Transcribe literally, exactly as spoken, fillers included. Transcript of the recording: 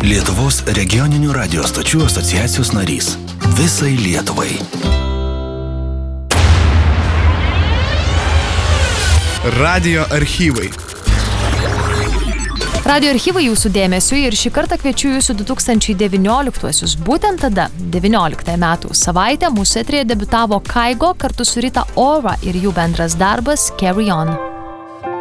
Lietuvos regioninių radijo stočių asociacijos narys. Visai Lietuvai. Radijo archyvai. Radijo archyvai jūsų dėmesiui ir šį kartą kviečiu jūsų du tūkstančiai devynioliktuosius. Būtent tada, devynioliktąją metų savaitę, mūsų eteryje debiutavo Kaigo kartu su Rita Ora ir jų bendras darbas Carry On.